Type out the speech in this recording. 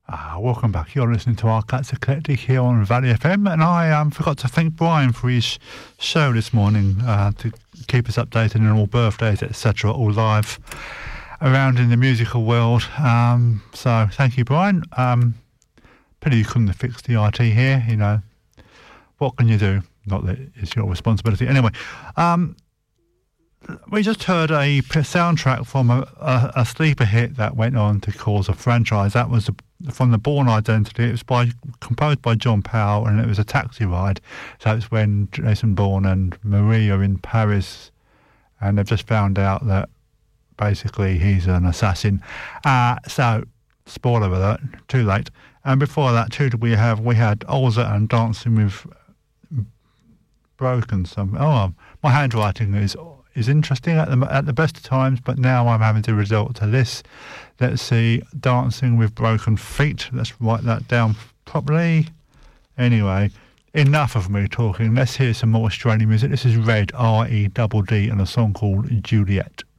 Welcome back. You're listening to our Cats Eclectic here on Valley FM, and I forgot to thank Brian for his show this morning to keep us updated on all birthdays, etc., all live around in the musical world. So thank you, Brian. Pity you couldn't have fixed the IT here. You know, what can you do? Not that it's your responsibility. Anyway, we just heard a soundtrack from a sleeper hit that went on to cause a franchise. That was from the Bourne Identity. It was composed by John Powell, and it was a taxi ride. So it's when Jason Bourne and Marie are in Paris, and they've just found out that basically he's an assassin. So, spoiler alert, too late. And before that, we had Olza and Dancing with Broken. My handwriting is interesting at the best of times, but now I'm having to resort to this. Let's see, Dancing with Broken Feet. Let's write that down properly. Anyway, enough of me talking. Let's hear some more Australian music. This is Red, R-E-D-D, and a song called Juliet.